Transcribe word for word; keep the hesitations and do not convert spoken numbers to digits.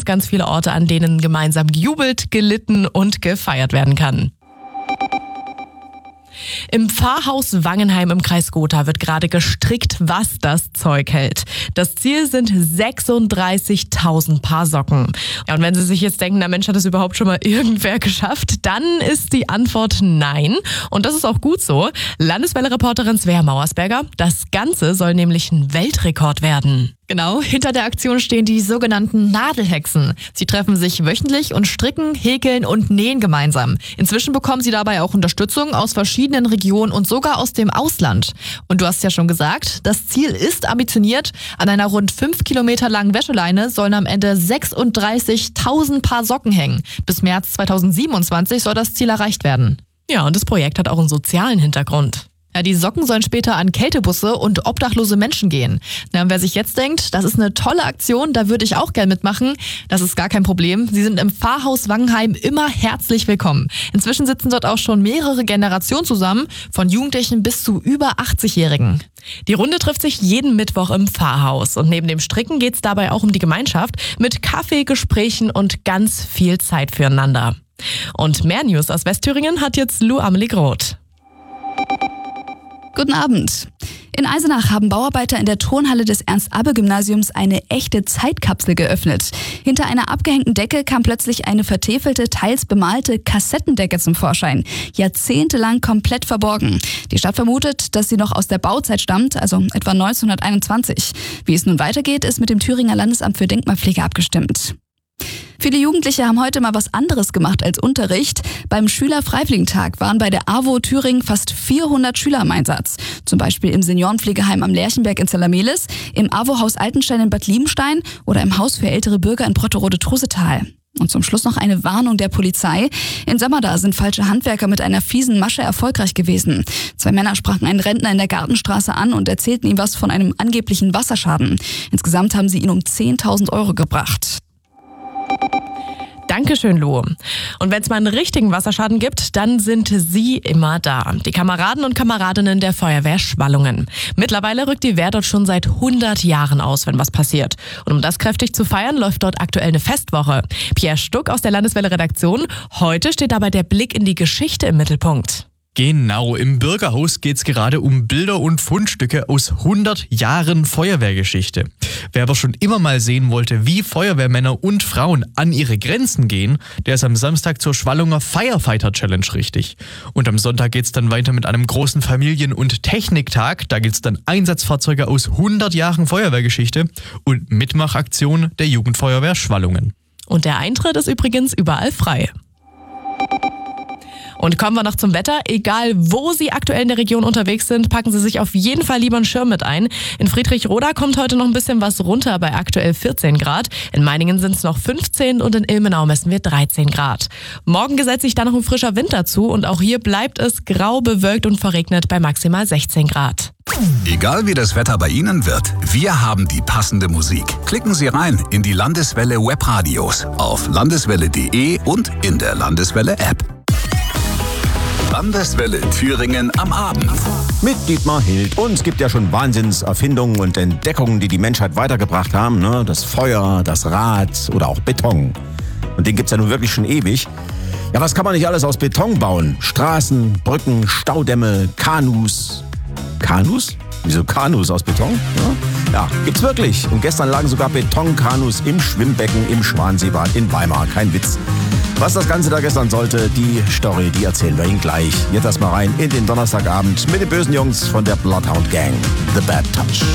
ganz, ganz viele Orte, an denen gemeinsam gejubelt, gelitten und gefeiert werden kann. Im Pfarrhaus Wangenheim im Kreis Gotha wird gerade gestrickt, was das Zeug hält. Das Ziel sind sechsunddreißigtausend Paar Socken. Ja, und wenn Sie sich jetzt denken, na Mensch, hat das überhaupt schon mal irgendwer geschafft, dann ist die Antwort nein. Und das ist auch gut so. Landeswelle-Reporterin Svea Mauersberger, das Ganze soll nämlich ein Weltrekord werden. Genau, hinter der Aktion stehen die sogenannten Nadelhexen. Sie treffen sich wöchentlich und stricken, häkeln und nähen gemeinsam. Inzwischen bekommen sie dabei auch Unterstützung aus verschiedenen Regionen und sogar aus dem Ausland. Und du hast ja schon gesagt, das Ziel ist ambitioniert. An einer rund fünf Kilometer langen Wäscheleine sollen am Ende sechsunddreißigtausend Paar Socken hängen. Bis März zweitausendsiebenundzwanzig soll das Ziel erreicht werden. Ja, und das Projekt hat auch einen sozialen Hintergrund. Ja, die Socken sollen später an Kältebusse und obdachlose Menschen gehen. Na, und wer sich jetzt denkt, das ist eine tolle Aktion, da würde ich auch gern mitmachen, das ist gar kein Problem. Sie sind im Pfarrhaus Wangenheim immer herzlich willkommen. Inzwischen sitzen dort auch schon mehrere Generationen zusammen, von Jugendlichen bis zu über achtzigjährigen. Die Runde trifft sich jeden Mittwoch im Pfarrhaus. Und neben dem Stricken geht's dabei auch um die Gemeinschaft mit Kaffee, Gesprächen und ganz viel Zeit füreinander. Und mehr News aus Westthüringen hat jetzt Lou Amelie Groth. Guten Abend. In Eisenach haben Bauarbeiter in der Turnhalle des Ernst-Abbe-Gymnasiums eine echte Zeitkapsel geöffnet. Hinter einer abgehängten Decke kam plötzlich eine vertäfelte, teils bemalte Kassettendecke zum Vorschein. Jahrzehntelang komplett verborgen. Die Stadt vermutet, dass sie noch aus der Bauzeit stammt, also etwa neunzehnhunderteinundzwanzig. Wie es nun weitergeht, ist mit dem Thüringer Landesamt für Denkmalpflege abgestimmt. Viele Jugendliche haben heute mal was anderes gemacht als Unterricht. Beim Schülerfreiwilligentag waren bei der AWO Thüringen fast vierhundert Schüler im Einsatz. Zum Beispiel im Seniorenpflegeheim am Lerchenberg in Zellermelis, im AWO-Haus Altenstein in Bad Liebenstein oder im Haus für ältere Bürger in Brotterode-Trusetal. Und zum Schluss noch eine Warnung der Polizei. In Sammerda sind falsche Handwerker mit einer fiesen Masche erfolgreich gewesen. Zwei Männer sprachen einen Rentner in der Gartenstraße an und erzählten ihm was von einem angeblichen Wasserschaden. Insgesamt haben sie ihn um zehntausend Euro gebracht. Dankeschön, Lou. Und wenn es mal einen richtigen Wasserschaden gibt, dann sind Sie immer da. Die Kameraden und Kameradinnen der Feuerwehr Schwallungen. Mittlerweile rückt die Wehr dort schon seit hundert Jahren aus, wenn was passiert. Und um das kräftig zu feiern, läuft dort aktuell eine Festwoche. Pierre Stuck aus der Landeswelle-Redaktion. Heute steht dabei der Blick in die Geschichte im Mittelpunkt. Genau, im Bürgerhaus geht's gerade um Bilder und Fundstücke aus hundert Jahren Feuerwehrgeschichte. Wer aber schon immer mal sehen wollte, wie Feuerwehrmänner und Frauen an ihre Grenzen gehen, der ist am Samstag zur Schwallunger Firefighter Challenge richtig. Und am Sonntag geht's dann weiter mit einem großen Familien- und Techniktag. Da gibt's dann Einsatzfahrzeuge aus hundert Jahren Feuerwehrgeschichte und Mitmachaktion der Jugendfeuerwehr Schwallungen. Und der Eintritt ist übrigens überall frei. Und kommen wir noch zum Wetter. Egal, wo Sie aktuell in der Region unterwegs sind, packen Sie sich auf jeden Fall lieber einen Schirm mit ein. In Friedrichroda kommt heute noch ein bisschen was runter bei aktuell vierzehn Grad. In Meiningen sind es noch fünfzehn und in Ilmenau messen wir dreizehn Grad. Morgen gesellt sich dann noch ein frischer Wind dazu und auch hier bleibt es grau, bewölkt und verregnet bei maximal sechzehn Grad. Egal wie das Wetter bei Ihnen wird, wir haben die passende Musik. Klicken Sie rein in die Landeswelle Webradios auf landeswelle punkt de und in der Landeswelle App. Landeswelle Thüringen am Abend. Mit Dietmar Hild. Und es gibt ja schon Wahnsinnserfindungen und Entdeckungen, die die Menschheit weitergebracht haben. Ne? Das Feuer, das Rad oder auch Beton. Und den gibt's ja nun wirklich schon ewig. Ja, was kann man nicht alles aus Beton bauen? Straßen, Brücken, Staudämme, Kanus. Kanus? Wieso Kanus aus Beton? Ja, ja, gibt's wirklich. Und gestern lagen sogar Betonkanus im Schwimmbecken im Schwanseebad in Weimar. Kein Witz. Was das Ganze da gestern sollte, die Story, die erzählen wir Ihnen gleich. Jetzt erstmal rein in den Donnerstagabend mit den bösen Jungs von der Bloodhound Gang. The Bad Touch.